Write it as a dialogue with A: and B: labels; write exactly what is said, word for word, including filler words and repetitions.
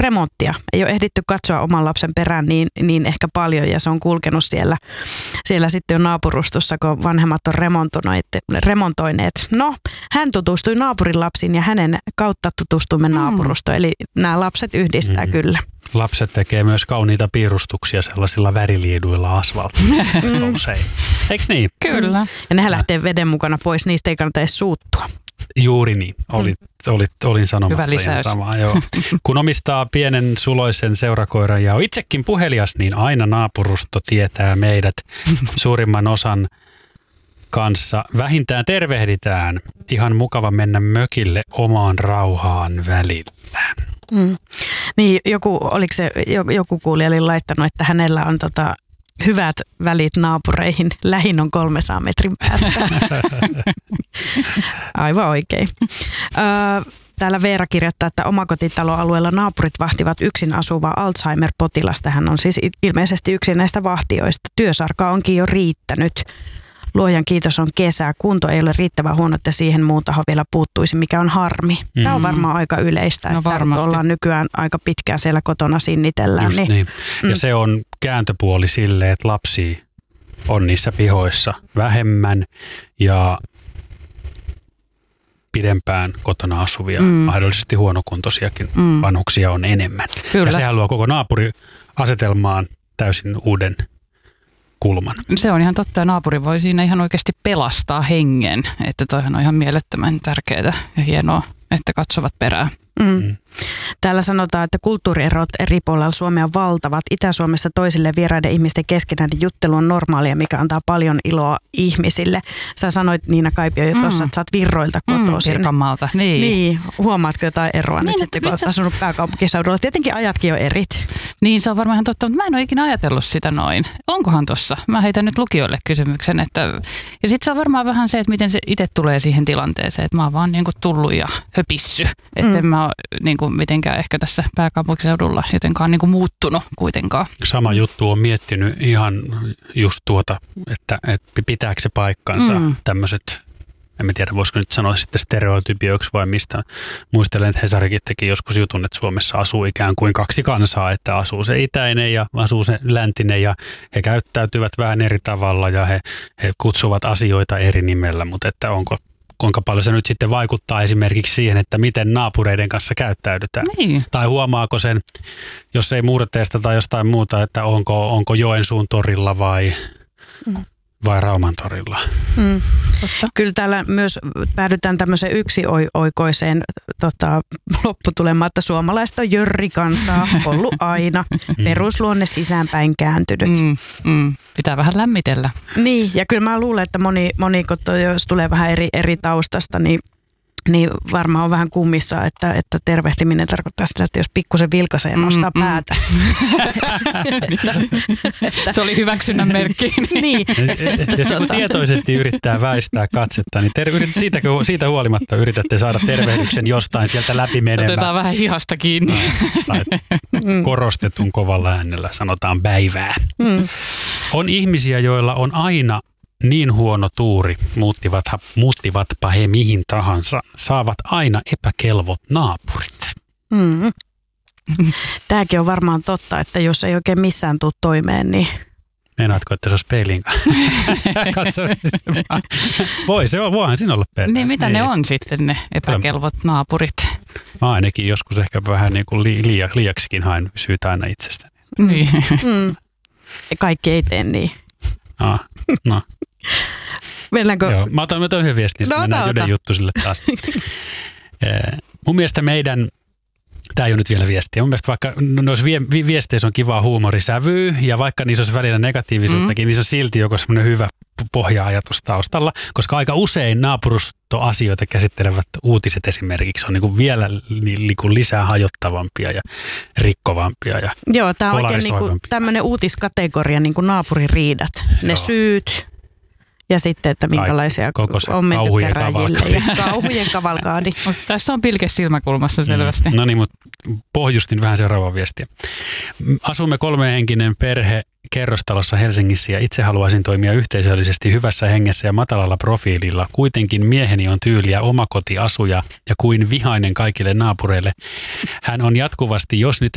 A: remonttia. Ei ole ehditty katsoa oman lapsen perään niin, niin ehkä paljon ja se on kulkenut siellä, siellä sitten jo naapurustossa, kun vanhemmat on remontoineet. No, hän tutustui naapurin lapsiin ja hänen kautta tutustuimme mm. naapurustoon. Eli nämä lapset yhdistää mm. kyllä.
B: Lapset tekee myös kauniita piirustuksia sellaisilla väriliiduilla asfaltilla usein. Eikö niin?
C: Kyllä.
A: Ja nehän lähtee veden mukana pois, niistä ei kannata edes suuttua.
B: Juuri niin. Olit, olit, olin sanomassa ihan samaa. Joo. Kun omistaa pienen suloisen seurakoiran ja on itsekin puhelias, niin aina naapurusto tietää meidät suurimman osan kanssa. Vähintään tervehditään. Ihan mukava mennä mökille omaan rauhaan välillä.
A: Mm. Niin, joku, oliko se, joku kuulija oli laittanut, että hänellä on tota, hyvät välit naapureihin. Lähin on kolmesataa metrin päässä. Aivan oikein. Ö, täällä Veera kirjoittaa, että omakotitaloalueella naapurit vahtivat yksin asuvaa Alzheimer-potilasta. Hän on siis ilmeisesti yksi näistä vahtioista. Työsarkaa onkin jo riittänyt. Luojan kiitos on kesä. Kunto ei ole riittävän huono, että siihen muun taho vielä puuttuisi, mikä on harmi. Mm. Tämä on varmaan aika yleistä, no, että ollaan nykyään aika pitkään siellä kotona sinnitellään. Niin.
B: Niin. Ja
A: mm.
B: se on kääntöpuoli sille, että lapsia on niissä pihoissa vähemmän ja pidempään kotona asuvia, mm. mahdollisesti huonokuntoisiakin mm. vanhuksia on enemmän. Kyllä. Ja sehän luo koko naapuriasetelmaan täysin uuden kulman.
C: Se on ihan totta, ja naapuri voi siinä ihan oikeasti pelastaa hengen, että toihan on ihan mielettömän tärkeää ja hienoa, että katsovat perään.
A: Mm. Mm. Täällä sanotaan, että kulttuurierot eri puolilla Suomea on valtavat. Itä-Suomessa toisille vieraiden ihmisten keskenäinen juttelu on normaalia, mikä antaa paljon iloa ihmisille. Sä sanoit, Niina Kaipio, jo tuossa, mm. että sä oot Virroilta kotoisin.
C: Mm, Pirkanmaalta, niin.
A: Niin, huomaatko jotain eroa niin, nyt sitten, kun olet asunut pääkaupunkiseudulla? Tietenkin ajatkin on erit.
C: Niin, se on varmaan ihan totta, mutta mä en ole ikinä ajatellut sitä noin. Onkohan tossa? Mä heitän nyt lukijoille kysymyksen. Että... Ja sitten se on varmaan vähän se, että miten se itse tulee siihen tilanteeseen, että mä oon vaan niin kuin tullut ja höpissy. Että mm. en mä ole niin kuin mitenkään ehkä tässä pääkaupunkiseudulla jotenkaan niin kuin muuttunut kuitenkaan.
B: Sama juttu on miettinyt ihan just tuota, että, että pitääkö se paikkansa mm. tämmöiset, en tiedä voisiko nyt sanoa sitten stereotypioiksi vai mistä. Muistelen, että Hesarikin teki joskus jutun, että Suomessa asuu ikään kuin kaksi kansaa, että asuu se itäinen ja asuu se läntinen ja he käyttäytyvät vähän eri tavalla ja he, he kutsuvat asioita eri nimellä, mutta että onko kuinka paljon se nyt sitten vaikuttaa esimerkiksi siihen, että miten naapureiden kanssa käyttäydytään.
C: Niin.
B: Tai huomaako sen, jos ei Murteesta tai jostain muuta, että onko, onko Joensuun torilla vai, mm. vai Rauman torilla.
A: Mm. Kyllä täällä myös päädytään tämmöiseen yksioikoiseen tota, lopputulemaan, että suomalaiset on jörrikansaa ollut aina. Perusluonne sisäänpäin kääntynyt.
C: Mm, mm. Pitää vähän lämmitellä.
A: Niin, ja kyllä mä luulen, että moni, moni jos tulee vähän eri, eri taustasta, niin niin varmaan on vähän kummissa, että, että tervehtiminen tarkoittaa sitä, että jos pikkusen vilkaisee ja nostaa mm, päätä.
C: Mm. Se oli hyväksynnän merkki.
A: Niin.
B: Jos joku tietoisesti yrittää väistää katsetta, niin ter- siitä, siitä huolimatta yritätte saada tervehdyksen jostain sieltä läpi menemään.
C: Otetaan vähän hihasta kiinni.
B: No, korostetun kovalla äänellä sanotaan päivää. Mm. On ihmisiä, joilla on aina niin huono tuuri, muuttivatpa, muuttivatpa he mihin tahansa, saavat aina epäkelvot naapurit.
A: Mm. Tämäkin on varmaan totta, että jos ei oikein missään tule toimeen, niin...
B: Meinaatko, että se olisi peilin Katso. Voi se on, voihan siinä olla peilin.
C: Niin mitä niin. Ne on sitten ne epäkelvot naapurit?
B: Mä ainakin joskus ehkä vähän niin kuin li, liia, liiaksikin haen syytä aina itsestäni.
A: Niin. Mm. Kaikki ei tee niin.
B: Ah, no.
A: Mennäänkö?
B: Joo, mä otan, mä otan yhden viestin,
A: no,
B: mennään Jyden juttu sille taas. Mun mielestä meidän, tää ei ole nyt vielä viestiä, mun mielestä vaikka noissa vie, vi, viesteissä on kivaa huumorisävyä ja vaikka niissä olisi välillä negatiivisuuttakin, mm. niissä on silti joku semmoinen hyvä pohja-ajatus taustalla, koska aika usein naapurustoasioita käsittelevät uutiset esimerkiksi on niin kuin vielä niin kuin lisää hajottavampia ja rikkovampia ja
A: joo, tämä on oikein niin kuin tämmöinen uutiskategoria, niin kuin naapuririidat, ne joo. syyt ja sitten, että minkälaisia on menty käräjille ja kauhujen kavalkaadi.
C: Tässä on pilke silmäkulmassa selvästi.
B: Mm. No niin, mutta pohjustin vähän seuraavaa viestiä. Asumme kolmehenkinen perhe kerrostalossa Helsingissä ja itse haluaisin toimia yhteisöllisesti hyvässä hengessä ja matalalla profiililla. Kuitenkin mieheni on tyyliä omakotiasuja ja kuin vihainen kaikille naapureille. Hän on jatkuvasti, jos nyt